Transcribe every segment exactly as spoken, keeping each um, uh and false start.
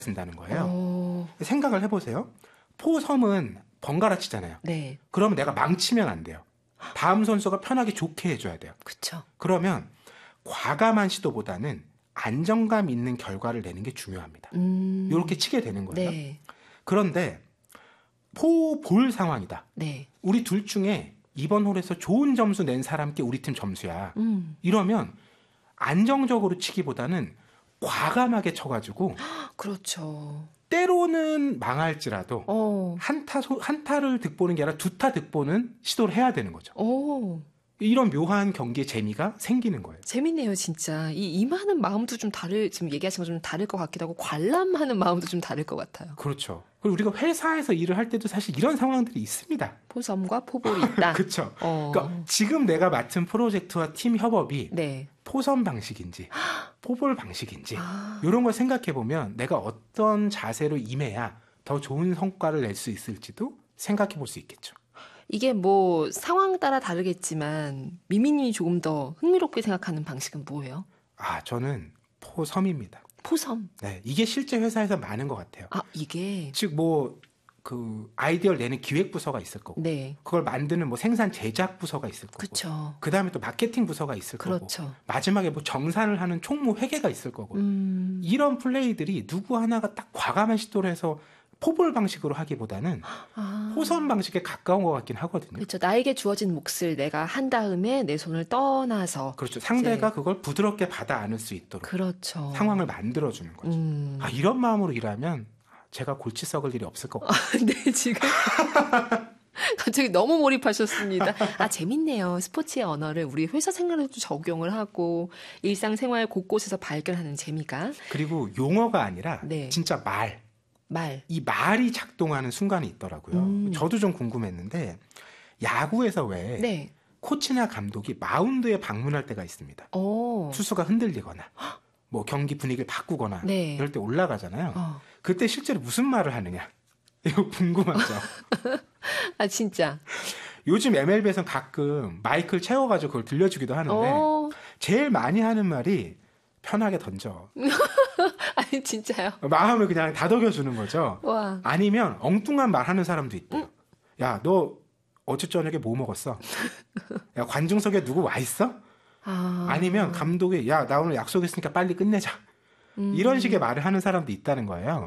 쓴다는 거예요. 오. 생각을 해보세요. 포섬은 번갈아 치잖아요. 네. 그러면 내가 망치면 안 돼요. 다음 선수가 편하게 좋게 해줘야 돼요. 그렇죠. 그러면 과감한 시도보다는 안정감 있는 결과를 내는 게 중요합니다. 음. 이렇게 치게 되는 거예요. 네. 그런데 포 볼 상황이다. 네. 우리 둘 중에 이번 홀에서 좋은 점수 낸 사람께 우리 팀 점수야. 음. 이러면 안정적으로 치기보다는 과감하게 쳐가지고 그렇죠. 때로는 망할지라도 어. 한타 한타를 득보는 게 아니라 두타 득보는 시도를 해야 되는 거죠. 오. 이런 묘한 경기의 재미가 생기는 거예요. 재밌네요, 진짜. 이 임하는 마음도 좀 다를, 지금 얘기하신 것좀 다를 것 같기도 하고, 관람하는 마음도 좀 다를 것 같아요. 그렇죠. 그리고 우리가 회사에서 일을 할 때도 사실 이런 상황들이 있습니다. 포섬과 포볼이 있다. 그렇죠. 어. 그러니까 지금 내가 맡은 프로젝트와 팀 협업이 네. 포섬 방식인지 포볼 방식인지 아. 이런 걸 생각해 보면 내가 어떤 자세로 임해야 더 좋은 성과를 낼 수 있을지도 생각해 볼 수 있겠죠. 이게 뭐 상황 따라 다르겠지만 미미님이 조금 더 흥미롭게 생각하는 방식은 뭐예요? 아, 저는 포섬입니다. 포섬. 네, 이게 실제 회사에서 많은 것 같아요. 아, 이게. 즉 뭐 그 아이디어를 내는 기획 부서가 있을 거고, 네. 그걸 만드는 뭐 생산 제작 부서가 있을 거고, 그렇죠. 그 다음에 또 마케팅 부서가 있을 그렇죠. 거고, 마지막에 뭐 정산을 하는 총무 회계가 있을 거고, 음. 이런 플레이들이 누구 하나가 딱 과감한 시도를 해서 포볼 방식으로 하기보다는 아. 포섬 방식에 가까운 것 같긴 하거든요. 그렇죠. 나에게 주어진 몫을 내가 한 다음에 내 손을 떠나서. 그렇죠. 상대가 이제. 그걸 부드럽게 받아 안을 수 있도록 그렇죠. 상황을 만들어주는 거죠. 음. 아, 이런 마음으로 일하면 제가 골치 썩을 일이 없을 것 같아요. 아, 네, 지금. 갑자기 너무 몰입하셨습니다. 아, 재밌네요. 스포츠의 언어를 우리 회사 생활에도 적용을 하고 일상생활 곳곳에서 발견하는 재미가. 그리고 용어가 아니라 네. 진짜 말. 말. 이 말이 작동하는 순간이 있더라고요. 음. 저도 좀 궁금했는데 야구에서 왜 네. 코치나 감독이 마운드에 방문할 때가 있습니다. 오. 투수가 흔들리거나 뭐 경기 분위기를 바꾸거나 네. 이럴 때 올라가잖아요. 어. 그때 실제로 무슨 말을 하느냐. 이거 궁금하죠. 아, 진짜. 요즘 엠엘비에서는 가끔 마이크를 채워가지고 그걸 들려주기도 하는데 어. 제일 많이 하는 말이 편하게 던져. 아니, 진짜요? 마음을 그냥 다독여주는 거죠. 와. 아니면 엉뚱한 말 하는 사람도 있대요. 야, 너 어제 저녁에 뭐 먹었어? 야, 관중석에 누구 와 있어? 아. 아니면 감독이 야, 나 오늘 약속했으니까 빨리 끝내자. 음. 이런 식의 말을 하는 사람도 있다는 거예요.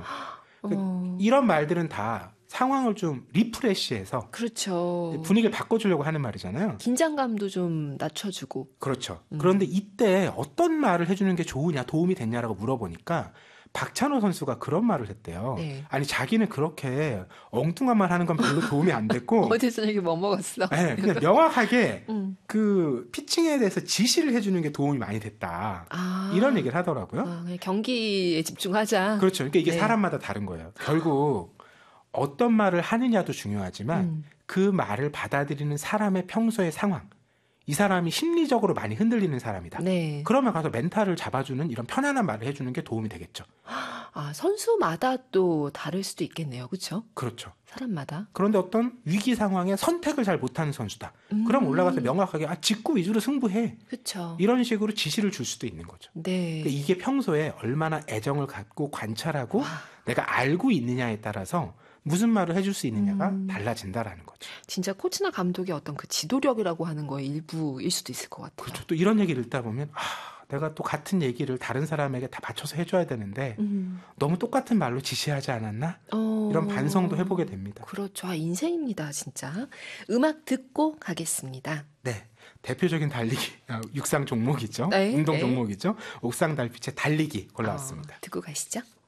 어. 이런 말들은 다 상황을 좀 리프레시해서 그렇죠. 분위기를 바꿔주려고 하는 말이잖아요. 긴장감도 좀 낮춰주고. 그렇죠. 음. 그런데 이때 어떤 말을 해주는 게 좋으냐, 도움이 됐냐라고 물어보니까 박찬호 선수가 그런 말을 했대요. 네. 아니, 자기는 그렇게 엉뚱한 말 하는 건 별로 도움이 안 됐고 어제 저녁에 뭐 먹었어? 네, 그냥 명확하게 음. 그 피칭에 대해서 지시를 해주는 게 도움이 많이 됐다. 아. 이런 얘기를 하더라고요. 아, 그냥 경기에 집중하자. 그렇죠. 그러니까 이게 네. 사람마다 다른 거예요. 결국 어떤 말을 하느냐도 중요하지만 음. 그 말을 받아들이는 사람의 평소의 상황, 이 사람이 심리적으로 많이 흔들리는 사람이다. 네. 그러면 가서 멘탈을 잡아주는 이런 편안한 말을 해주는 게 도움이 되겠죠. 아, 선수마다 또 다를 수도 있겠네요. 그렇죠? 그렇죠. 사람마다. 그런데 어떤 위기 상황에 선택을 잘 못하는 선수다. 음. 그럼 올라가서 명확하게 아, 직구 위주로 승부해. 그렇죠. 이런 식으로 지시를 줄 수도 있는 거죠. 네. 그러니까 이게 평소에 얼마나 애정을 갖고 관찰하고 와. 내가 알고 있느냐에 따라서 무슨 말을 해줄 수 있느냐가 음. 달라진다라는 거죠. 진짜 코치나 감독의 어떤 그 지도력이라고 하는 거의 일부일 수도 있을 것 같아요. 그렇죠. 또 이런 얘기를 듣다 보면 아, 내가 또 같은 얘기를 다른 사람에게 다 맞춰서 해줘야 되는데 음. 너무 똑같은 말로 지시하지 않았나? 어. 이런 반성도 해보게 됩니다. 그렇죠. 아, 인생입니다, 진짜. 음악 듣고 가겠습니다. 네. 대표적인 달리기, 아, 육상 종목이죠. 네, 운동 네. 종목이죠. 옥상 달빛의 달리기 골라왔습니다. 어, 듣고 가시죠.